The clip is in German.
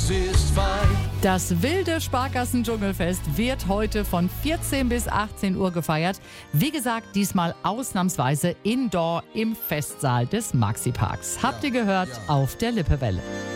alles ist fein. Das wilde Sparkassen-Dschungelfest wird heute von 14 bis 18 Uhr gefeiert. Wie gesagt, diesmal ausnahmsweise indoor im Festsaal des Maxi-Parks. Habt ihr gehört? Auf der Lippewelle.